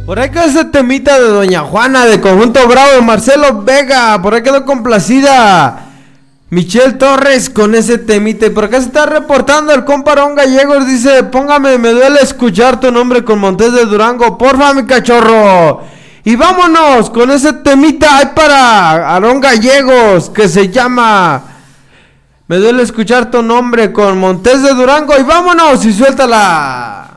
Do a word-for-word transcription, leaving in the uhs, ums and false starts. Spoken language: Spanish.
Por ahí quedó ese temita de Doña Juana, de Conjunto Bravo, Marcelo Vega. Por ahí quedó complacida Michelle Torres con ese temita. Y por acá se está reportando el compa Aarón Gallegos. Dice, póngame, me duele escuchar tu nombre con Montes de Durango. Porfa, mi cachorro. Y vámonos con ese temita ahí para Aarón Gallegos, que se llama Me duele escuchar tu nombre con Montes de Durango. Y vámonos y suéltala.